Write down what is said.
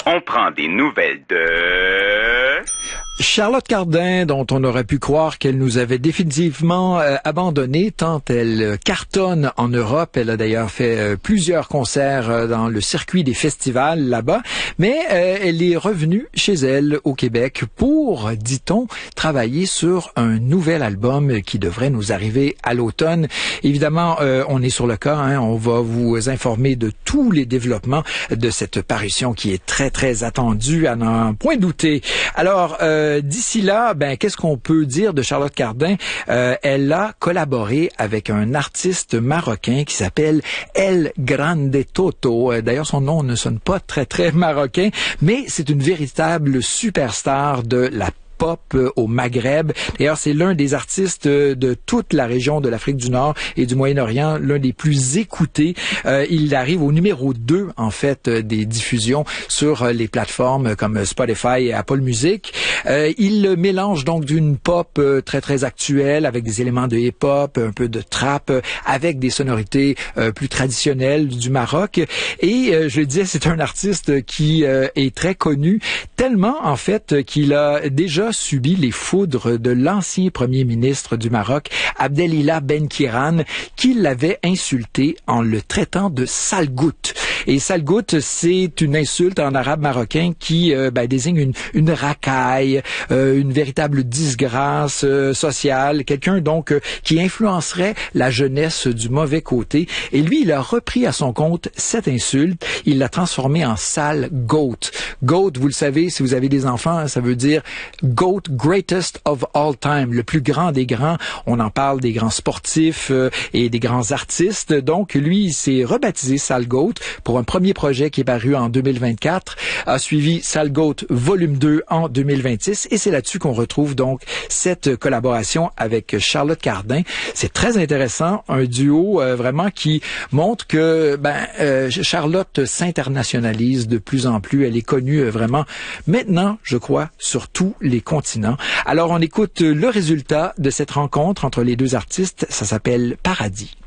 On prend des nouvelles de... Charlotte Cardin, dont on aurait pu croire qu'elle nous avait définitivement abandonné tant elle cartonne en Europe. Elle a d'ailleurs fait plusieurs concerts dans le circuit des festivals là-bas, mais elle est revenue chez elle au Québec pour, dit-on, travailler sur un nouvel album qui devrait nous arriver à l'automne. Évidemment, on est sur le cas, on va vous informer de tous les développements de cette parution qui est très, très attendue, à n'en point douter. Alors, d'ici là, qu'est-ce qu'on peut dire de Charlotte Cardin? Elle a collaboré avec un artiste marocain qui s'appelle El Grande Toto. D'ailleurs, son nom ne sonne pas très, très marocain, mais c'est une véritable superstar de la pop au Maghreb. D'ailleurs, c'est l'un des artistes de toute la région de l'Afrique du Nord et du Moyen-Orient, l'un des plus écoutés. Il arrive au numéro 2, en fait, des diffusions sur les plateformes comme Spotify et Apple Music. Il mélange donc d'une pop très, très actuelle avec des éléments de hip-hop, un peu de trap, avec des sonorités plus traditionnelles du Maroc. Et je le disais, c'est un artiste qui est très connu, tellement, en fait, qu'il a déjà subi les foudres de l'ancien premier ministre du Maroc, Abdelilah Benkiran, qui l'avait insulté en le traitant de salgout. Et salgout, c'est une insulte en arabe marocain qui désigne une racaille, une véritable disgrâce sociale, quelqu'un donc qui influencerait la jeunesse du mauvais côté. Et lui, il a repris à son compte cette insulte, il l'a transformée en sale goat. Goat, vous le savez, si vous avez des enfants, ça veut dire GOAT, greatest of all time, le plus grand des grands. On en parle des grands sportifs et des grands artistes. Donc, lui, il s'est rebaptisé Sale Goat pour un premier projet qui est paru en 2024, a suivi Sale Goat volume 2 en 2026, et c'est là-dessus qu'on retrouve donc cette collaboration avec Charlotte Cardin. C'est très intéressant, un duo vraiment qui montre que Charlotte s'internationalise de plus en plus. Elle est connue vraiment maintenant, je crois, sur tous les continents. Alors, on écoute le résultat de cette rencontre entre les deux artistes. Ça s'appelle Paradis.